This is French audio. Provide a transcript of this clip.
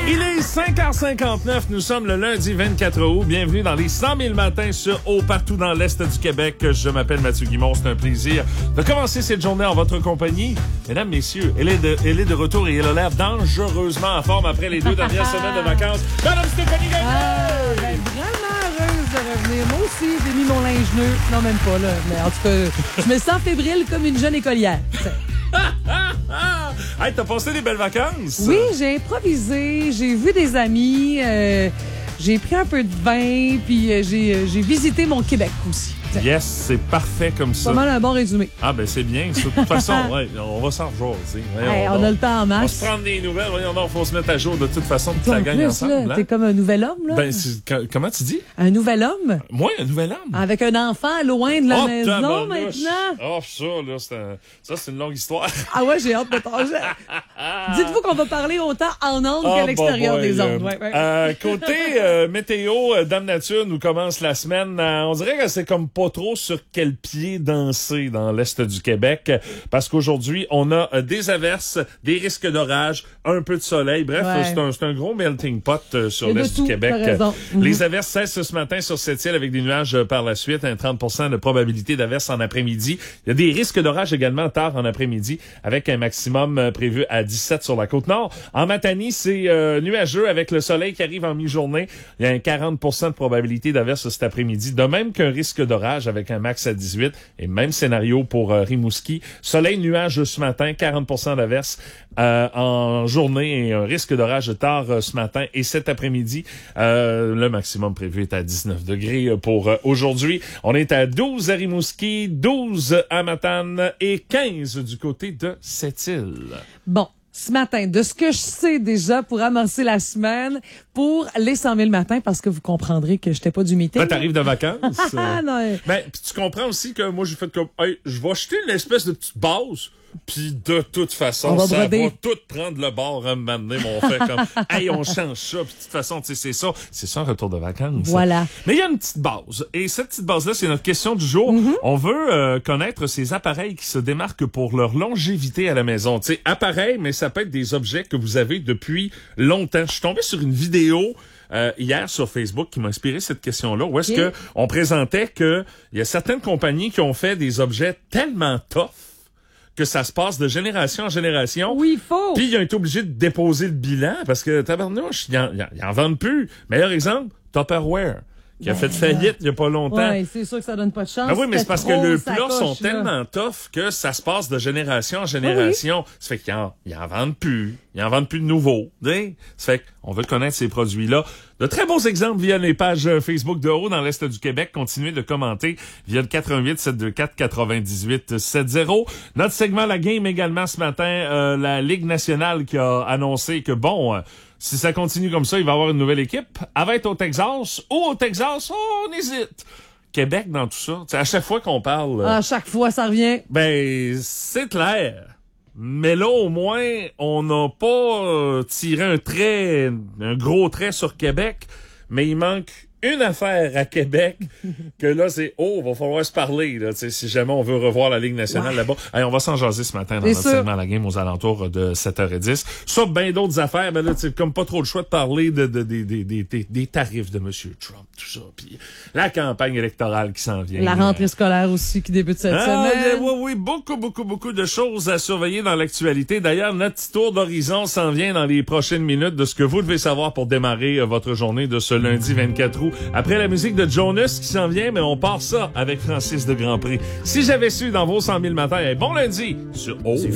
Il est 5h59, nous sommes le lundi 24 août. Bienvenue dans les 100 000 matins sur Eau, partout dans l'Est du Québec. Je m'appelle Mathieu Guimond, c'est un plaisir de commencer cette journée en votre compagnie. Mesdames, messieurs, elle est de retour et elle a l'air dangereusement en forme après les 2 dernières semaines de vacances. Madame Stéphanie Gagné! Vraiment heureuse de revenir. Moi aussi, j'ai mis mon linge neuf. Non, même pas, là. Mais en tout cas, je me sens fébrile comme une jeune écolière. Hey, t'as passé des belles vacances? Oui, j'ai improvisé, j'ai vu des amis, j'ai pris un peu de vin, puis j'ai visité mon Québec aussi. Yes, c'est parfait comme ça. Pas mal un bon résumé. Ah, ben c'est bien. De toute façon, ouais, on va s'en rejoser. Hey, on a le temps en masse. On va se prendre des nouvelles. Voyons, il faut se mettre à jour de toute façon toute la gang ensemble. Là, t'es comme un nouvel homme, là. Ben, comment tu dis? Un nouvel homme? Moi, un nouvel homme? Avec un enfant loin de la maison maintenant. Oh, ça, là, c'est une longue histoire. Ah ouais, j'ai hâte de t'enlever. Dites-vous qu'on va parler autant en ondes qu'à l'extérieur des ondes. Côté météo, Dame Nature nous commence la semaine. On dirait que c'est comme pas trop sur quel pied danser dans l'Est du Québec, parce qu'aujourd'hui, on a des averses, des risques d'orage, un peu de soleil. Bref, c'est un gros melting pot sur l'Est du Québec. Les averses cessent ce matin sur cette île avec des nuages par la suite, 30% de probabilité d'averses en après-midi. Il y a des risques d'orage également tard en après-midi, avec un maximum prévu à 17 sur la Côte-Nord. En Matanie, c'est nuageux avec le soleil qui arrive en mi-journée. Il y a un 40% de probabilité d'averses cet après-midi, de même qu'un risque d'orage avec un max à 18. Et même scénario pour Rimouski. Soleil, nuage ce matin, 40% d'averses en journée et un risque d'orage tard ce matin et cet après-midi. Le maximum prévu est à 19 degrés pour aujourd'hui. On est à 12 à Rimouski, 12 à Matane et 15 du côté de Sept-Îles. Bon. Ce matin, de ce que je sais déjà pour amorcer la semaine, pour les 100 000 matins, parce que vous comprendrez que j'étais pas du meeting. Ben, t'arrives de vacances. Non. Ben, pis tu comprends aussi que moi, j'ai fait comme, hey, je vais acheter une espèce de petite base. Puis de toute façon, ça va tout prendre le bord à un moment donné, mon fait comme, hey, on change ça. Puis de toute façon, tu sais, c'est ça un retour de vacances. Voilà. Mais il y a une petite base. Et cette petite base-là, c'est notre question du jour. Mm-hmm. On veut connaître ces appareils qui se démarquent pour leur longévité à la maison. Tu sais, appareils, mais ça peut être des objets que vous avez depuis longtemps. Je suis tombé sur une vidéo hier sur Facebook qui m'a inspiré cette question-là, où est-ce que on présentait que il y a certaines compagnies qui ont fait des objets tellement tough que ça se passe de génération en génération. Oui, il faut. Puis ils ont été obligés de déposer le bilan parce que tabarnouche, ils en vendent plus. Meilleur exemple, Tupperware, qui a fait faillite il y a pas longtemps. Oui, c'est sûr que ça donne pas de chance. Ah oui, mais c'est parce que les plats sont tellement tough que ça se passe de génération en génération. Oui. Ça fait qu'ils en vendent plus. Ils en vendent plus de nouveaux. Ça fait qu'on veut connaître ces produits-là. De très bons exemples via les pages Facebook de Haut dans l'Est du Québec. Continuez de commenter via le 88 724 98 70. Notre segment La Game également ce matin. La Ligue nationale qui a annoncé que si ça continue comme ça, il va y avoir une nouvelle équipe. Elle va être au Texas. Ou au Texas, on hésite. Québec dans tout ça. T'sais, à chaque fois qu'on parle... à chaque fois, ça revient. Ben, c'est clair. Mais là, au moins, on n'a pas tiré un gros trait sur Québec, mais il manque une affaire à Québec que là, c'est va falloir se parler là, si jamais on veut revoir la Ligue nationale là-bas. Hey, on va s'en jaser ce matin dans notre segment La Game aux alentours de 7h10. Ça, bien d'autres affaires, ben là, c'est comme pas trop le choix de parler des tarifs de M. Trump, tout ça, puis la campagne électorale qui s'en vient. La rentrée scolaire aussi qui débute cette semaine. Oui, beaucoup de choses à surveiller dans l'actualité. D'ailleurs, notre petit tour d'horizon s'en vient dans les prochaines minutes de ce que vous devez savoir pour démarrer votre journée de ce lundi 24 août. Après la musique de Jonas qui s'en vient, mais on part ça avec Francis de Grandpré. Si j'avais su dans vos 100 000 matins, bon lundi sur Haut.